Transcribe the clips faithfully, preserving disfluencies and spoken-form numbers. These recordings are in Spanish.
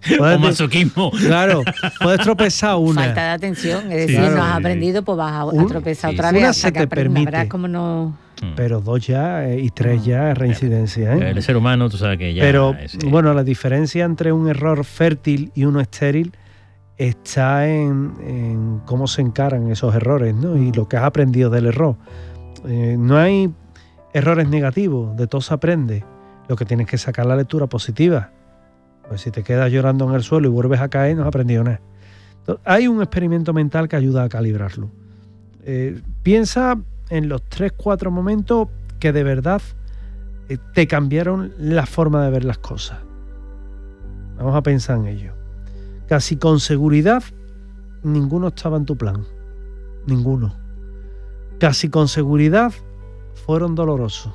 Puedes, o masoquismo. Claro, puedes tropezar una. Falta de atención, es decir, Sí, no claro. has aprendido, pues vas a, a Un- tropezar sí, otra sí. vez Una hasta se que te aprendas. permite. Verás cómo no... Pero dos ya eh, y tres ya es reincidencia, ¿eh? El ser humano, tú sabes que ya... Pero es, eh, bueno, la diferencia entre un error fértil y uno estéril está en, en cómo se encaran esos errores, ¿no? Y lo que has aprendido del error. Eh, no hay errores negativos, de todo se aprende. Lo que tienes que sacar la lectura positiva. Pues si te quedas llorando en el suelo y vuelves a caer, no has aprendido nada. Entonces, hay un experimento mental que ayuda a calibrarlo. Eh, piensa en los tres, cuatro momentos que de verdad eh, te cambiaron la forma de ver las cosas. Vamos a pensar en ello. Casi con seguridad, ninguno estaba en tu plan. Ninguno. Casi con seguridad, fueron dolorosos.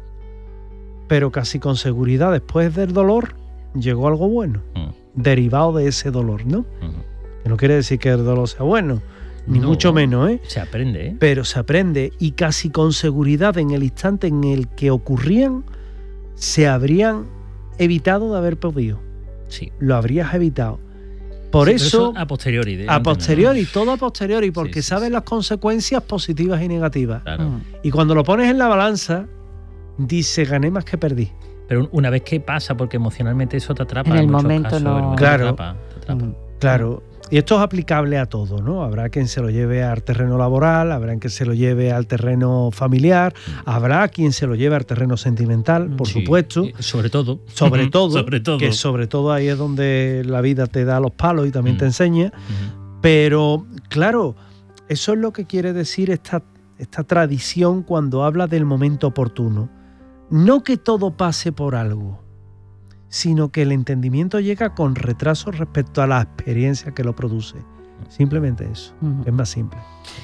Pero casi con seguridad, después del dolor, llegó algo bueno, mm, derivado de ese dolor, ¿no? mm. Que no quiere decir que el dolor sea bueno, ni No, mucho menos, ¿eh? Se aprende, ¿eh? Pero se aprende, y casi con seguridad en el instante en el que ocurrían, se habrían evitado de haber podido. Sí. Lo habrías evitado. Por Sí, pero eso, a posteriori. de- a posteriori, todo a posteriori, porque Sí, sí, sabes sí. las consecuencias positivas y negativas. Claro. Mm. Y cuando lo pones en la balanza, dice, gané más que perdí. Pero una vez que pasa, porque emocionalmente eso te atrapa. En el muchos momento casos, no- en el momento Claro. Te atrapa, te atrapa. Mm. Claro, y esto es aplicable a todo, ¿no? Habrá quien se lo lleve al terreno laboral, habrá quien se lo lleve al terreno familiar, habrá quien se lo lleve al terreno sentimental, por Sí, supuesto. eh, Sobre todo. Sobre todo, sobre todo. que sobre todo ahí es donde la vida te da los palos y también Mm. te enseña. Ujú. Pero, claro, eso es lo que quiere decir esta, esta tradición cuando habla del momento oportuno. No que todo pase por algo, sino que el entendimiento llega con retraso respecto a la experiencia que lo produce. Simplemente eso, Ujú. es más simple.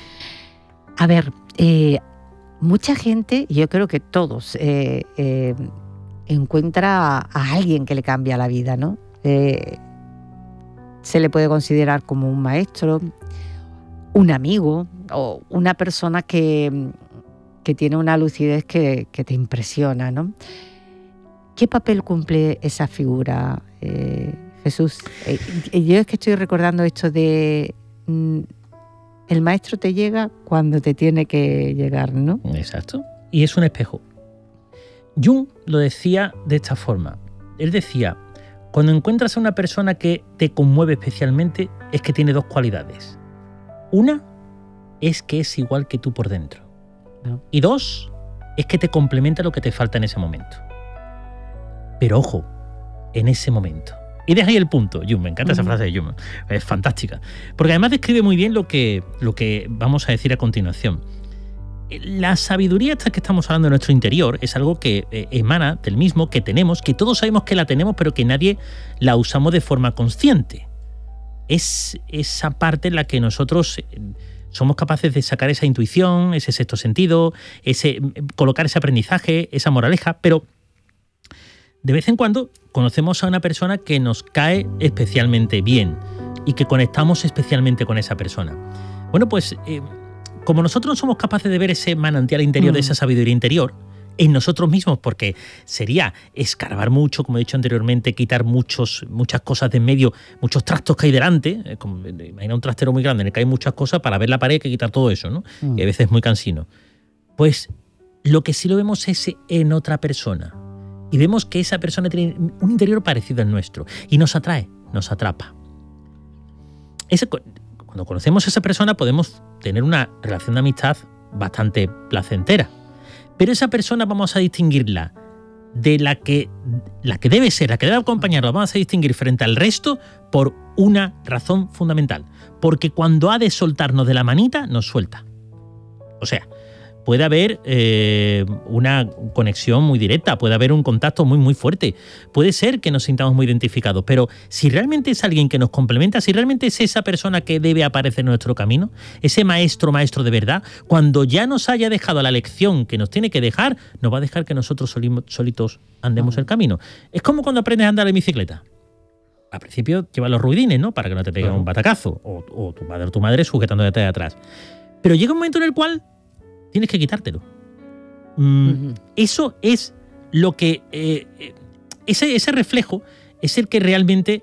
A ver, eh, mucha gente, yo creo que todos, eh, eh, encuentra a, a alguien que le cambia la vida, ¿no? Eh, se le puede considerar como un maestro, un amigo o una persona que, que tiene una lucidez que, que te impresiona, ¿no? ¿Qué papel cumple esa figura, eh, Jesús? Eh, yo es que estoy recordando esto de... mm, el maestro te llega cuando te tiene que llegar, ¿no? Exacto. Y es un espejo. Jung lo decía de esta forma. Él decía, cuando encuentras a una persona que te conmueve especialmente, es que tiene dos cualidades. Una es que es igual que tú por dentro. No. Y dos, es que te complementa lo que te falta en ese momento. Pero ojo, en ese momento. Y deja ahí el punto, Jung, me encanta esa Ujú. frase de Jung, es fantástica. Porque además describe muy bien lo que, lo que vamos a decir a continuación. La sabiduría esta que estamos hablando en nuestro interior es algo que eh, emana del mismo, que tenemos, que todos sabemos que la tenemos, pero que nadie la usamos de forma consciente. Es esa parte en la que nosotros eh, somos capaces de sacar esa intuición, ese sexto sentido, ese, colocar ese aprendizaje, esa moraleja, pero de vez en cuando conocemos a una persona que nos cae especialmente bien y que conectamos especialmente con esa persona. Bueno, pues eh, como nosotros no somos capaces de ver ese manantial interior, Mm. de esa sabiduría interior, en nosotros mismos, porque sería escarbar mucho, como he dicho anteriormente, quitar muchos, muchas cosas de en medio, muchos trastos que hay delante. eh, como, eh, imagina un trastero muy grande en el que hay muchas cosas, para ver la pared hay que quitar todo eso, ¿no? Mm. Y a veces es muy cansino. Pues lo que sí lo vemos es en otra persona. Y vemos que esa persona tiene un interior parecido al nuestro. Y nos atrae, nos atrapa. Ese, cuando conocemos a esa persona podemos tener una relación de amistad bastante placentera. Pero esa persona vamos a distinguirla de la que, la que debe ser, la que debe acompañarla, vamos a distinguir frente al resto por una razón fundamental. Porque cuando ha de soltarnos de la manita, nos suelta. O sea, puede haber eh, una conexión muy directa, puede haber un contacto muy muy fuerte, puede ser que nos sintamos muy identificados, pero si realmente es alguien que nos complementa, si realmente es esa persona que debe aparecer en nuestro camino, ese maestro maestro de verdad, cuando ya nos haya dejado la lección que nos tiene que dejar, nos va a dejar que nosotros solitos andemos el camino. Es como cuando aprendes a andar en bicicleta. Al principio llevas los ruidines, ¿no? Para que no te peguen un batacazo, o, o tu padre o tu madre sujetándote de atrás. Pero llega un momento en el cual tienes que quitártelo. Mm, Ujú. Eso es lo que... Eh, ese, ese reflejo es el que realmente